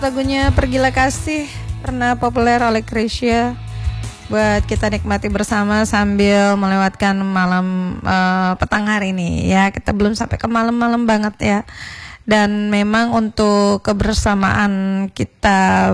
Lagunya Pergilah Kasih pernah populer oleh Chrisye buat kita nikmati bersama sambil melewatkan malam petang hari ini ya. Kita belum sampai ke malam-malam banget ya. Dan memang untuk kebersamaan kita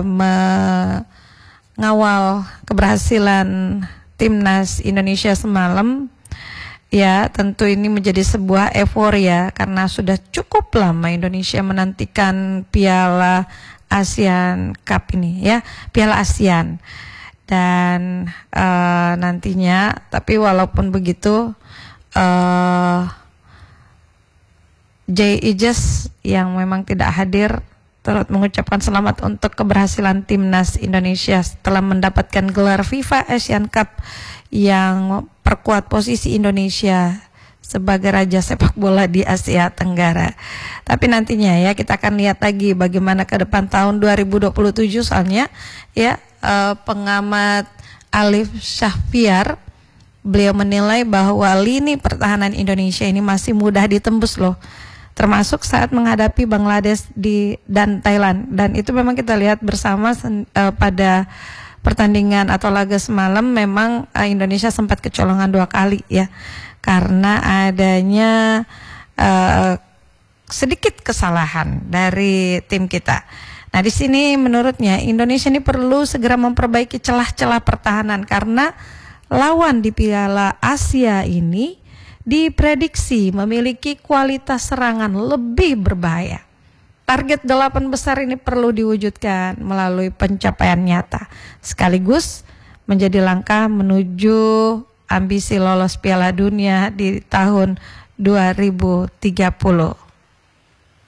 mengawal keberhasilan Timnas Indonesia semalam ya, tentu ini menjadi sebuah euforia karena sudah cukup lama Indonesia menantikan Piala ASEAN Cup ini ya, Piala ASEAN. Dan nantinya, tapi walaupun begitu Jay Ijes yang memang tidak hadir turut mengucapkan selamat untuk keberhasilan Timnas Indonesia setelah mendapatkan gelar FIFA Asian Cup yang perkuat posisi Indonesia sebagai raja sepak bola di Asia Tenggara. Tapi nantinya ya kita akan lihat lagi bagaimana ke depan tahun 2027 soalnya ya. Pengamat Alif Syahfiar, beliau menilai bahwa lini pertahanan Indonesia ini masih mudah ditembus loh, termasuk saat menghadapi Bangladesh dan Thailand. Dan itu memang kita lihat bersama pada pertandingan atau laga semalam, memang Indonesia sempat kecolongan 2 kali ya, karena adanya sedikit kesalahan dari tim kita. Nah di sini menurutnya Indonesia ini perlu segera memperbaiki celah-celah pertahanan karena lawan di Piala Asia ini diprediksi memiliki kualitas serangan lebih berbahaya. Target 8 besar ini perlu diwujudkan melalui pencapaian nyata, sekaligus menjadi langkah menuju ambisi lolos Piala Dunia di tahun 2030.